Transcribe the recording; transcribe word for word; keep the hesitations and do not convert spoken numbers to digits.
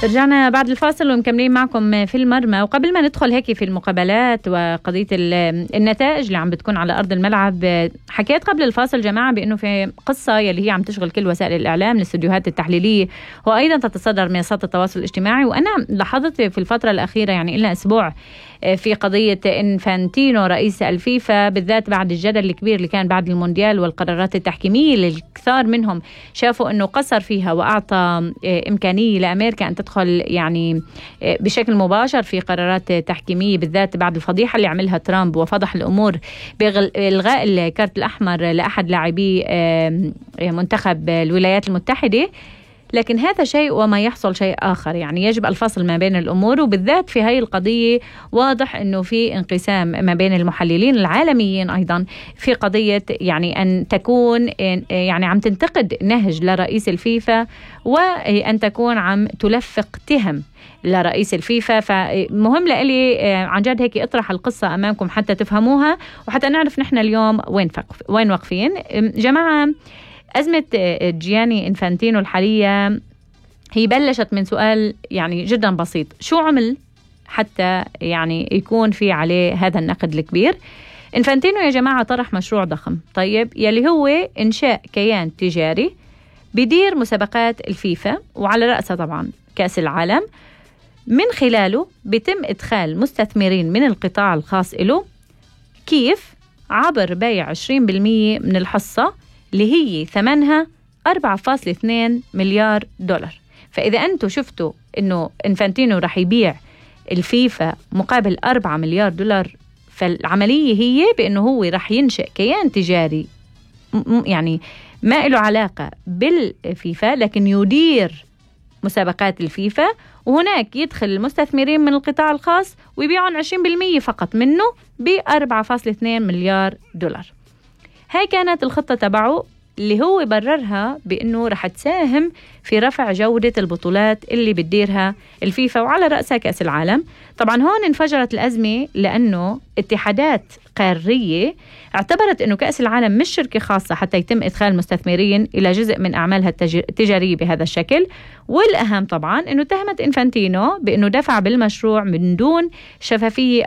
رجعنا بعد الفاصل ومكملين معكم في المرمى. وقبل ما ندخل هيك في المقابلات وقضية النتائج اللي عم بتكون على أرض الملعب، حكيت قبل الفاصل جماعة بأنه في قصة يلي هي عم تشغل كل وسائل الإعلام، الاستوديوهات التحليلية وأيضا تتصدر منصات التواصل الاجتماعي. وأنا لاحظت في الفترة الأخيرة يعني إلنا أسبوع في قضية إنفانتينو رئيس الفيفا، بالذات بعد الجدل الكبير اللي كان بعد المونديال والقرارات التحكيمية اللي الكثار منهم شافوا أنه قصر فيها وأعطى إمكانية لأمريكا أن تدخل يعني بشكل مباشر في قرارات تحكيمية، بالذات بعد الفضيحة اللي عملها ترامب وفضح الأمور بإلغاء الكارت الأحمر لأحد لاعبي منتخب الولايات المتحدة. لكن هذا شيء وما يحصل شيء آخر، يعني يجب الفصل ما بين الأمور، وبالذات في هاي القضية واضح أنه في انقسام ما بين المحللين العالميين أيضا في قضية يعني أن تكون يعني عم تنتقد نهج لرئيس الفيفا وأن تكون عم تلفق تهم لرئيس الفيفا. فمهم لإلي عن جد هيك اطرح القصة أمامكم حتى تفهموها وحتى نعرف نحن اليوم وين وين واقفين. جماعة، أزمة جياني إنفانتينو الحالية هي بلشت من سؤال يعني جدا بسيط: شو عمل حتى يعني يكون في عليه هذا النقد الكبير؟ إنفانتينو يا جماعة طرح مشروع ضخم، طيب، يلي هو إنشاء كيان تجاري بدير مسابقات الفيفا وعلى رأسها طبعا كأس العالم، من خلاله بيتم إدخال مستثمرين من القطاع الخاص له. كيف؟ عبر بيع عشرين بالمية من الحصة اللي هي ثمنها أربعة فاصلة اثنين مليار دولار. فإذا أنتوا شفتوا إنه إنفانتينو رح يبيع الفيفا مقابل أربعة مليار دولار، فالعملية هي بأنه هو رح ينشئ كيان تجاري يعني ما له علاقة بالفيفا لكن يدير مسابقات الفيفا، وهناك يدخل المستثمرين من القطاع الخاص ويبيعون عشرين بالمية فقط منه ب أربعة فاصلة اثنين مليار دولار. هاي كانت الخطة تبعه اللي هو بررها بأنه رح تساهم في رفع جودة البطولات اللي بتديرها الفيفا وعلى رأسها كأس العالم. طبعا هون انفجرت الأزمة لأنه اتحادات قارية اعتبرت أنه كأس العالم مش شركة خاصة حتى يتم إدخال مستثمرين إلى جزء من أعمالها التجارية بهذا الشكل. والأهم طبعا أنه تهمت إنفانتينو بأنه دفع بالمشروع من دون شفافية